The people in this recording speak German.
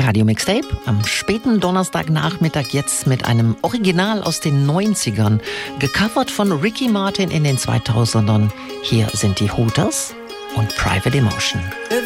Radio Mixtape am späten Donnerstagnachmittag jetzt mit einem Original aus den 90ern, gecovert von Ricky Martin in den 2000ern. Hier sind die Hooters und Private Emotion.